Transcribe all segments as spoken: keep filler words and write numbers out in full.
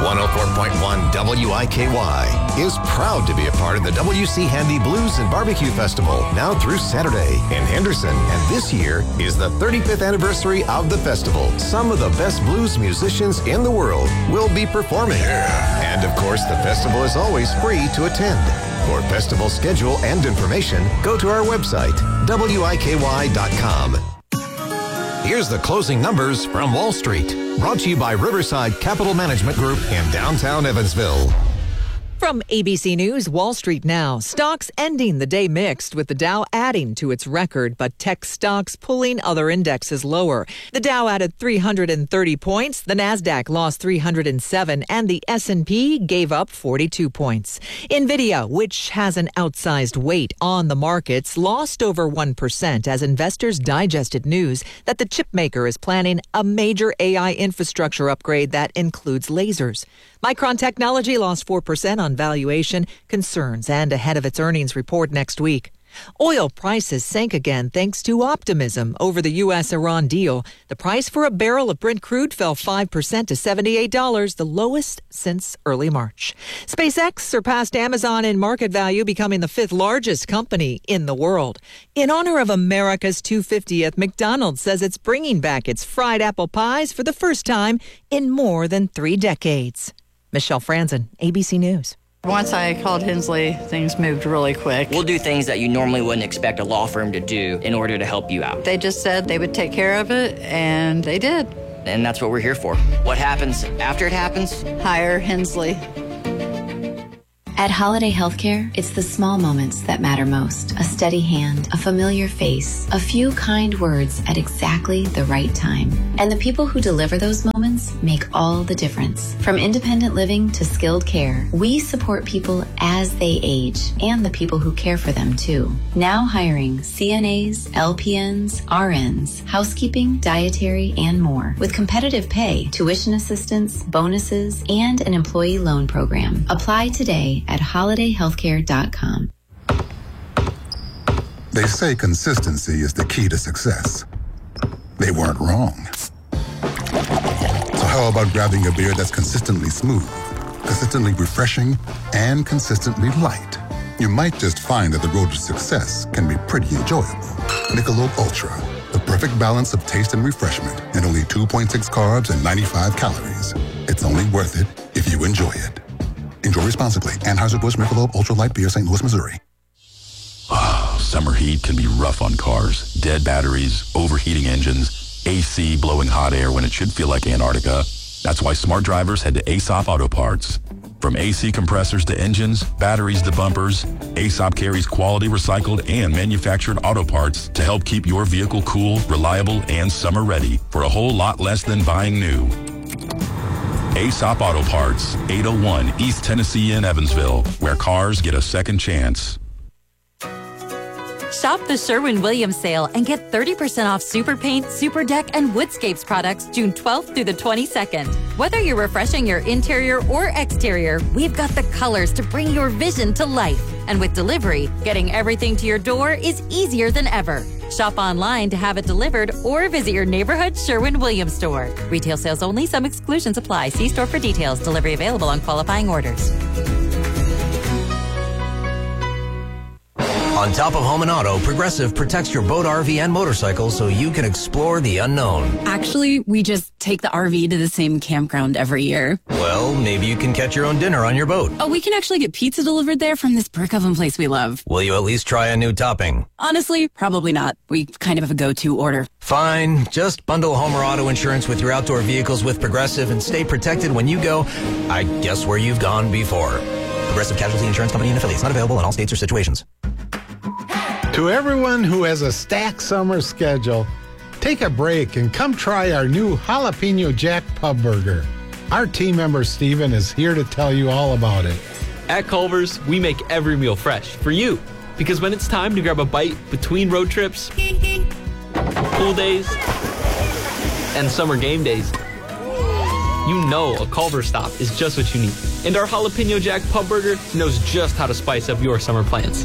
one oh four point one W I K Y is proud to be a part of the W C Handy Blues and Barbecue Festival now through Saturday in Henderson. And this year is the thirty-fifth anniversary of the festival. Some of the best blues musicians in the world will be performing. Yeah. And of course, the festival is always free to attend. For festival schedule and information, go to our website, W I K Y dot com. Here's the closing numbers from Wall Street, brought to you by Riverside Capital Management Group in downtown Evansville. From A B C News, Wall Street now. Stocks ending the day mixed, with the Dow adding to its record, but tech stocks pulling other indexes lower. The Dow added three hundred thirty points, the Nasdaq lost three hundred seven, and the S and P gave up forty-two points. Nvidia, which has an outsized weight on the markets, lost over one percent as investors digested news that the chipmaker is planning a major A I infrastructure upgrade that includes lasers. Micron Technology lost four percent on valuation concerns and ahead of its earnings report next week. Oil prices sank again thanks to optimism over the U S Iran deal. The price for a barrel of Brent crude fell five percent to seventy-eight dollars, the lowest since early March. SpaceX surpassed Amazon in market value, becoming the fifth largest company in the world. In honor of America's two hundred fiftieth, McDonald's says it's bringing back its fried apple pies for the first time in more than three decades. Michelle Franzen, A B C News. Once I called Hensley, things moved really quick. We'll do things that you normally wouldn't expect a law firm to do in order to help you out. They just said they would take care of it, and they did. And that's what we're here for. What happens after it happens? Hire Hensley. At Holiday Healthcare, it's the small moments that matter most. A steady hand, a familiar face, a few kind words at exactly the right time. And the people who deliver those moments make all the difference. From independent living to skilled care, we support people as they age and the people who care for them too. Now hiring C N As, L P Ns, R Ns, housekeeping, dietary, and more. With competitive pay, tuition assistance, bonuses, and an employee loan program. Apply today at holiday healthcare dot com. They say consistency is the key to success. They weren't wrong. So how about grabbing a beer that's consistently smooth, consistently refreshing, and consistently light? You might just find that the road to success can be pretty enjoyable. Michelob Ultra, the perfect balance of taste and refreshment, and only two point six carbs and ninety-five calories. It's only worth it if you enjoy it. Enjoy responsibly. Anheuser-Busch Michelob Ultra Light Beer, Saint Louis, Missouri. Oh, summer heat can be rough on cars. Dead batteries, overheating engines, A C blowing hot air when it should feel like Antarctica. That's why smart drivers head to Aesop Auto Parts. From A C compressors to engines, batteries to bumpers, Aesop carries quality recycled and manufactured auto parts to help keep your vehicle cool, reliable, and summer ready for a whole lot less than buying new. Aesop Auto Parts, eight oh one East Tennessee in Evansville, where cars get a second chance. Shop the Sherwin-Williams sale and get thirty percent off Super Paint, Super Deck, and Woodscapes products June twelfth through the twenty-second. Whether you're refreshing your interior or exterior, we've got the colors to bring your vision to life. And with delivery, getting everything to your door is easier than ever. Shop online to have it delivered or visit your neighborhood Sherwin-Williams store. Retail sales only. Some exclusions apply. See store for details. Delivery available on qualifying orders. On top of home and auto, Progressive protects your boat, R V, and motorcycle so you can explore the unknown. Actually, we just take the R V to the same campground every year. Well, maybe you can catch your own dinner on your boat. Oh, we can actually get pizza delivered there from this brick oven place we love. Will you at least try a new topping? Honestly, probably not. We kind of have a go-to order. Fine. Just bundle home or auto insurance with your outdoor vehicles with Progressive and stay protected when you go, I guess, where you've gone before. Progressive Casualty Insurance Company and affiliates. Not available in all states or situations. To everyone who has a stacked summer schedule, take a break and come try our new Jalapeno Jack Pub Burger. Our team member Steven is here to tell you all about it. At Culver's, we make every meal fresh for you. Because when it's time to grab a bite between road trips, pool days, and summer game days, you know a Culver's stop is just what you need. And our Jalapeno Jack Pub Burger knows just how to spice up your summer plans.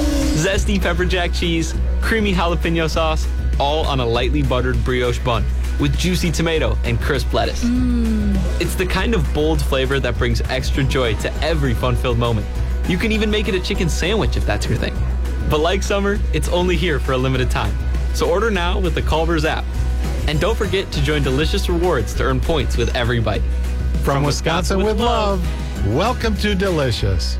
Zesty pepper jack cheese, creamy jalapeno sauce, all on a lightly buttered brioche bun. with juicy tomato and crisp lettuce. Mm. It's the kind of bold flavor that brings extra joy to every fun-filled moment. You can even make it a chicken sandwich if that's your thing. But like summer, it's only here for a limited time. So order now with the Culver's app. And don't forget to join Delicious Rewards to earn points with every bite. From, From Wisconsin, Wisconsin with, with love, love, welcome to Delicious.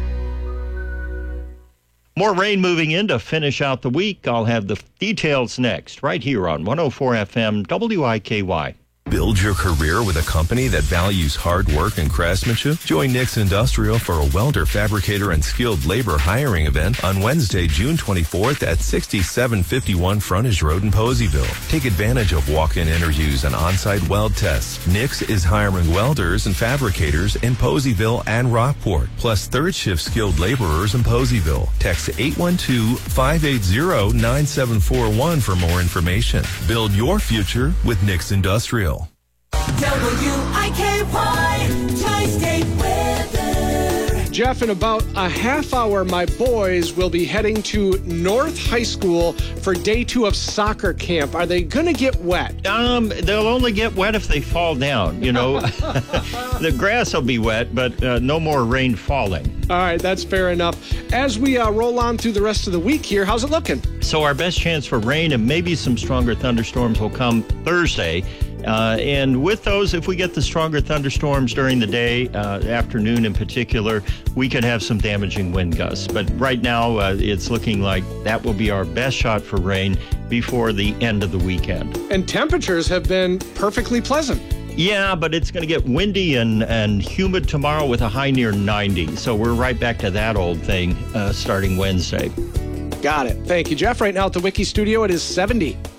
More rain moving in to finish out the week. I'll have the details next, right here on one oh four F M W I K Y. Build your career with a company that values hard work and craftsmanship? Join Nick's Industrial for a welder, fabricator, and skilled labor hiring event on Wednesday, June twenty-fourth at sixty-seven fifty-one Frontage Road in Poseyville. Take advantage of walk-in interviews and on-site weld tests. Nick's is hiring welders and fabricators in Poseyville and Rockport, plus third-shift skilled laborers in Poseyville. Text eight one two, five eight zero, nine seven four one for more information. Build your future with Nick's Industrial. W I K Y Tri-State Weather. Jeff, in about a half hour, my boys will be heading to North High School for day two of soccer camp. Are they going to get wet? Um, they'll only get wet if they fall down, you know. The grass will be wet, but uh, no more rain falling. All right, that's fair enough. As we uh, roll on through the rest of the week here, how's it looking? So our best chance for rain and maybe some stronger thunderstorms will come Thursday. Uh, and with those, if we get the stronger thunderstorms during the day, uh, afternoon in particular, we could have some damaging wind gusts. But right now, uh, it's looking like that will be our best shot for rain before the end of the weekend. And temperatures have been perfectly pleasant. Yeah, but it's going to get windy and, and humid tomorrow with a high near ninety. So we're right back to that old thing uh, starting Wednesday. Got it. Thank you, Jeff. Right now at the Wiki Studio, it is seventy.